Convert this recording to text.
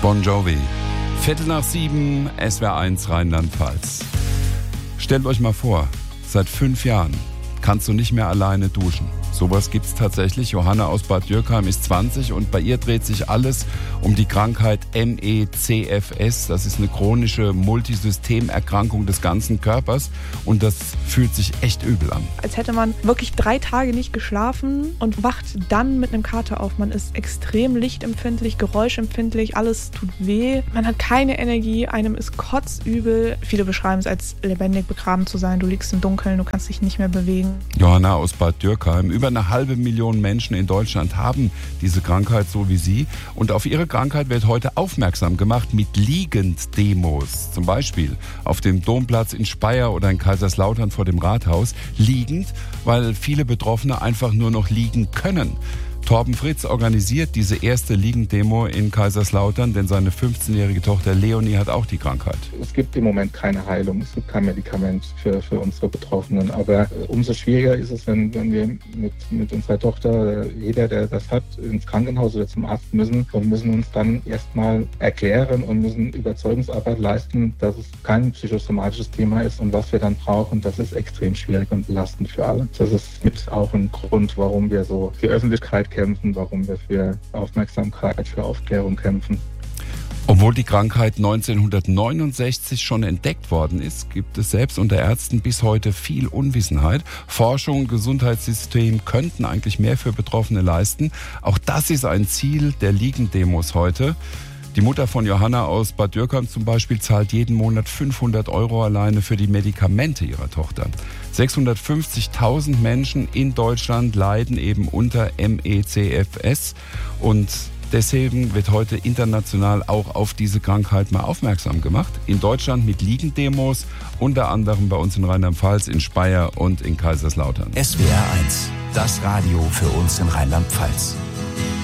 Bon Jovi. 6:15, SWR1 Rheinland-Pfalz. Stellt euch mal vor, seit 5 Jahren kannst du nicht mehr alleine duschen. Sowas gibt's tatsächlich. Johanna aus Bad Dürkheim ist 20 und bei ihr dreht sich alles um die Krankheit MECFS. Das ist eine chronische Multisystemerkrankung des ganzen Körpers und das fühlt sich echt übel an. Als hätte man wirklich 3 Tage nicht geschlafen und wacht dann mit einem Kater auf. Man ist extrem lichtempfindlich, geräuschempfindlich, alles tut weh. Man hat keine Energie, einem ist kotzübel. Viele beschreiben es als lebendig begraben zu sein. Du liegst im Dunkeln, du kannst dich nicht mehr bewegen. Johanna aus Bad Dürkheim. Über 500.000 Menschen in Deutschland haben diese Krankheit, so wie sie. Und auf ihre Krankheit wird heute aufmerksam gemacht mit Liegend-Demos. Zum Beispiel auf dem Domplatz in Speyer oder in Kaiserslautern vor dem Rathaus. Liegend, weil viele Betroffene einfach nur noch liegen können. Torben Fritz organisiert diese erste Liegend-Demo in Kaiserslautern, denn seine 15-jährige Tochter Leonie hat auch die Krankheit. Es gibt im Moment keine Heilung, es gibt kein Medikament für unsere Betroffenen. Aber umso schwieriger ist es, wenn wir mit unserer Tochter, jeder, der das hat, ins Krankenhaus oder zum Arzt müssen und müssen uns dann erstmal erklären und müssen Überzeugungsarbeit leisten, dass es kein psychosomatisches Thema ist und was wir dann brauchen. Das ist extrem schwierig und belastend für alle. Das ist mit auch ein Grund, warum wir so für Öffentlichkeit kämpfen, warum wir für Aufmerksamkeit, für Aufklärung kämpfen. Obwohl die Krankheit 1969 schon entdeckt worden ist, gibt es selbst unter Ärzten bis heute viel Unwissenheit. Forschung und Gesundheitssystem könnten eigentlich mehr für Betroffene leisten. Auch das ist ein Ziel der Liegend-Demos heute. Die Mutter von Johanna aus Bad Dürkheim zum Beispiel zahlt jeden Monat 500 € alleine für die Medikamente ihrer Tochter. 650.000 Menschen in Deutschland leiden eben unter MECFS und deswegen wird heute international auch auf diese Krankheit mal aufmerksam gemacht. In Deutschland mit Liegend-Demos, unter anderem bei uns in Rheinland-Pfalz, in Speyer und in Kaiserslautern. SWR1, das Radio für uns in Rheinland-Pfalz.